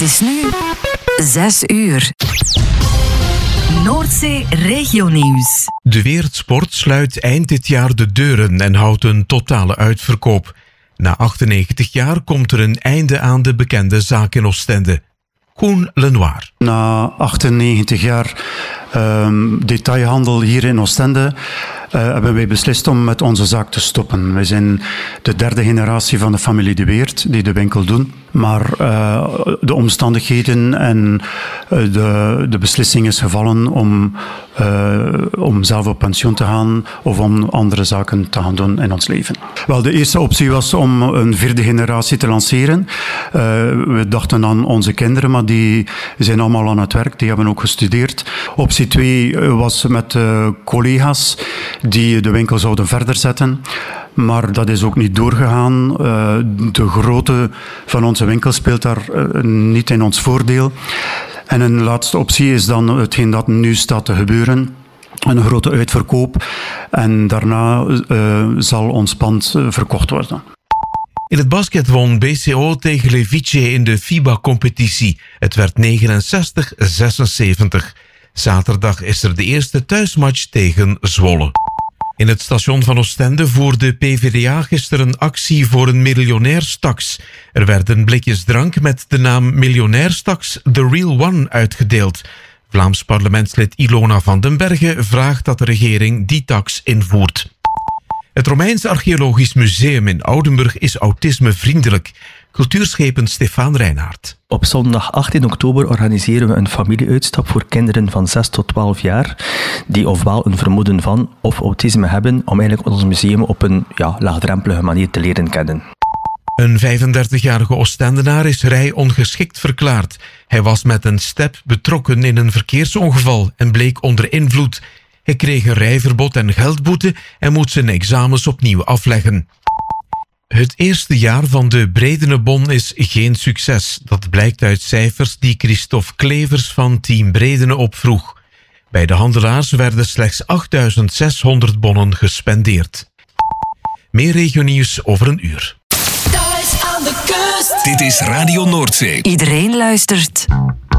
Het is nu 6 uur. Noordzee Regionieuws. De Weertsport sluit eind dit jaar de deuren en houdt een totale uitverkoop. Na 98 jaar komt er een einde aan de bekende zaak in Oostende. Koen Lenoir. Na 98 jaar detailhandel hier in Oostende hebben wij beslist om met onze zaak te stoppen. Wij zijn de derde generatie van de familie De Weert die de winkel doen. Maar de omstandigheden en de beslissing is gevallen om zelf op pensioen te gaan of om andere zaken te gaan doen in ons leven. Wel, de eerste optie was om een vierde generatie te lanceren. We dachten aan onze kinderen, maar die zijn allemaal aan het werk. Die hebben ook gestudeerd. Optie 2 was met collega's die de winkel zouden verder zetten. Maar dat is ook niet doorgegaan. De grootte van onze winkel speelt daar niet in ons voordeel. En een laatste optie is dan hetgeen dat nu staat te gebeuren. Een grote uitverkoop. En daarna zal ons pand verkocht worden. In het basket won BCO tegen Levice in de FIBA-competitie. Het werd 69-76. Zaterdag is er de eerste thuismatch tegen Zwolle. In het station van Oostende voerde PvdA gisteren een actie voor een miljonairstaks. Er werden blikjes drank met de naam Miljonairstaks The Real One uitgedeeld. Vlaams parlementslid Ilona van den Bergen vraagt dat de regering die tax invoert. Het Romeins Archeologisch Museum in Oudenburg is autismevriendelijk. Cultuurschepen Stefan Reinhardt. Op zondag 18 oktober organiseren we een familieuitstap voor kinderen van 6 tot 12 jaar die ofwel een vermoeden van of autisme hebben, om eigenlijk ons museum op een laagdrempelige manier te leren kennen. Een 35-jarige Oostendenaar is rijongeschikt verklaard. Hij was met een step betrokken in een verkeersongeval en bleek onder invloed. Hij kreeg een rijverbod en geldboete en moet zijn examens opnieuw afleggen. Het eerste jaar van de Bredenebon is geen succes. Dat blijkt uit cijfers die Christophe Klevers van Team Bredene opvroeg. Bij de handelaars werden slechts 8.600 bonnen gespendeerd. Meer regionieuws over een uur. Thuis aan de kust. Dit is Radio Noordzee. Iedereen luistert.